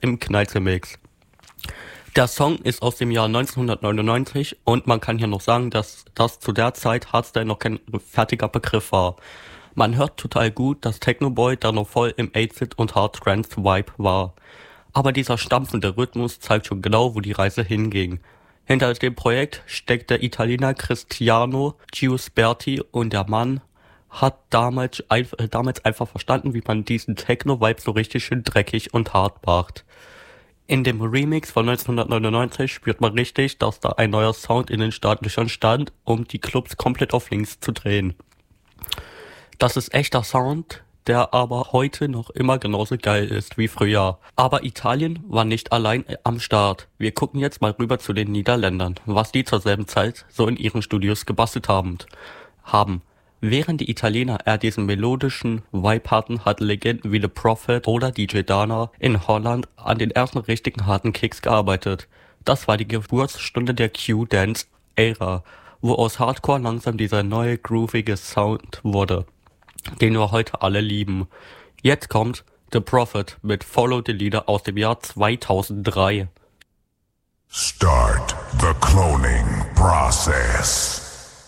im Kneize-Mix. Der Song ist aus dem Jahr 1999 und man kann hier noch sagen, dass das zu der Zeit Hardstyle noch kein fertiger Begriff war. Man hört total gut, dass Technoboy da noch voll im 8-Bit und Hard Trance Vibe war. Aber dieser stampfende Rhythmus zeigt schon genau, wo die Reise hinging. Hinter dem Projekt steckt der Italiener Cristiano Giusberti und der Mann hat damals einfach verstanden, wie man diesen Techno-Vibe so richtig schön dreckig und hart macht. In dem Remix von 1999 spürt man richtig, dass da ein neuer Sound in den Startlöchern stand, um die Clubs komplett auf links zu drehen. Das ist echter Sound, der aber heute noch immer genauso geil ist wie früher. Aber Italien war nicht allein am Start. Wir gucken jetzt mal rüber zu den Niederländern, was die zur selben Zeit so in ihren Studios gebastelt haben. Während die Italiener eher diesen melodischen Vibe hatten, hatten Legenden wie The Prophet oder DJ Dana in Holland an den ersten richtigen harten Kicks gearbeitet. Das war die Geburtsstunde der Q-Dance-Ära, wo aus Hardcore langsam dieser neue groovige Sound wurde, den wir heute alle lieben. Jetzt kommt The Prophet mit Follow the Leader aus dem Jahr 2003. Start the cloning process.